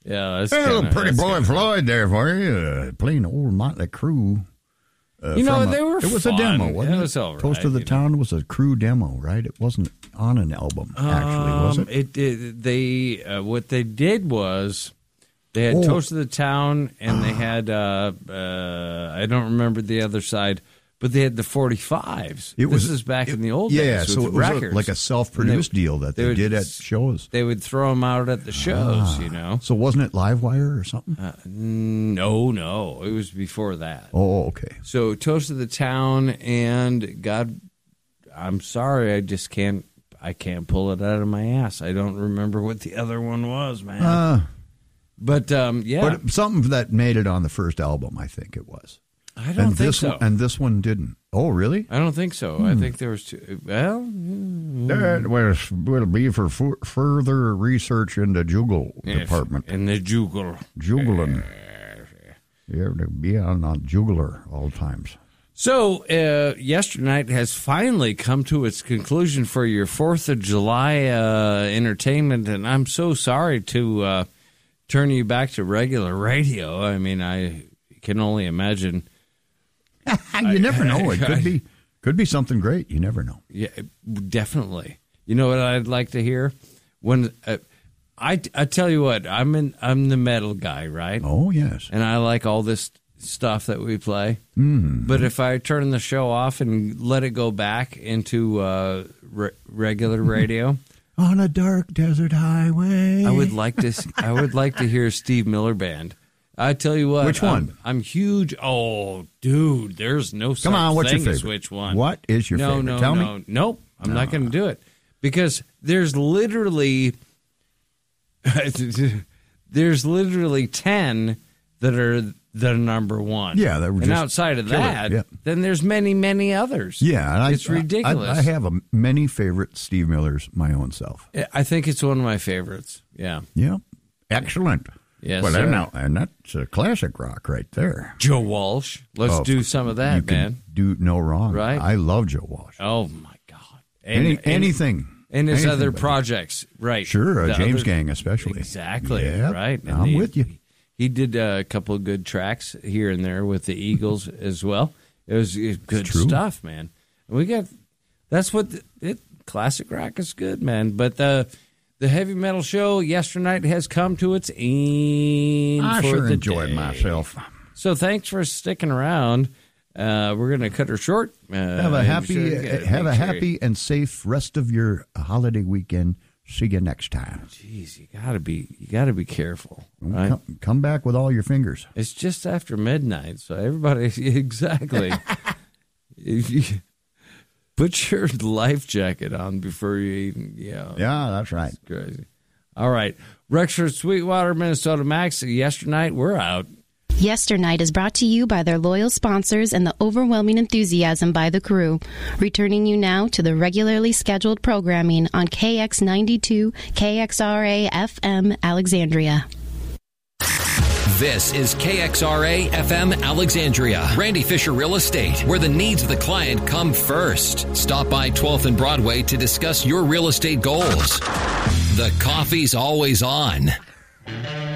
Yeah, that's pretty boy Floyd there for you, playing old Motley Crue. They were. It was fun. a demo, wasn't it? It was all right. Toast of the Town was a Crue demo, right? It wasn't on an album, actually, was it? What they did was they had Toast of the Town, and they had I don't remember the other side, but they had the 45s. This is back in the old days. Yeah, so it was records. like a self-produced deal that they did at shows. They would throw them out at the shows, So wasn't it Livewire or something? No, it was before that. Oh, okay. So Toast of the Town, and God, I'm sorry, I can't pull it out of my ass. I don't remember what the other one was, man. But something that made it on the first album, I think it was. I don't think so. And this one didn't. Oh, really? I don't think so. I think there was two. Well, that will be for further research in the Jugal department. In the Jugal. Jugaling. You have to be on Jugaler all times. So, yesternight has finally come to its conclusion for your 4th of July entertainment, and I'm so sorry to turn you back to regular radio. I mean, I can only imagine. You never know. It could be something great. You never know. Yeah, definitely. You know what I'd like to hear? When I tell you what, I'm the metal guy, right? Oh yes, and I like all this stuff that we play. Mm-hmm. But if I turn the show off and let it go back into regular radio. On a dark desert highway, I would like to hear Steve Miller Band. I tell you what. Which one? I'm huge. Oh, dude, there's no such Come on, what's thing your as favorite? which one. What is your favorite? Tell me. Nope. I'm not going to do it. Because there's literally 10 that are the number one. Yeah. And outside of that, then there's many, many others. Yeah. And it's ridiculous. I have many favorite Steve Millers my own self. I think it's one of my favorites. Yeah. Yeah. Excellent. Yes, well, sir. And that's a classic rock right there. Joe Walsh. Let's do some of that, man. Do no wrong. Right? I love Joe Walsh. Oh, my God. Anything. And his other projects, right. Sure, James Gang especially. Exactly, yep, right. And I'm with you. He did a couple of good tracks here and there with the Eagles as well. It was good stuff, man. That's what classic rock is good, man. But the heavy metal show yesterday has come to its end. I sure enjoyed myself. So thanks for sticking around. We're going to cut her short. Have a happy and safe rest of your holiday weekend. See you next time. Jeez, you gotta be careful. Right? Come back with all your fingers. It's just after midnight, so everybody exactly. Put your life jacket on before you eat. Yeah, that's right. It's crazy. All right, Rexford, Sweetwater, Minnesota Max. Yesternight, we're out. Yesternight is brought to you by their loyal sponsors and the overwhelming enthusiasm by the crew. Returning you now to the regularly scheduled programming on KX92, KXRA FM, Alexandria. This is KXRA FM Alexandria. Randy Fisher Real Estate, where the needs of the client come first. Stop by 12th and Broadway to discuss your real estate goals. The coffee's always on.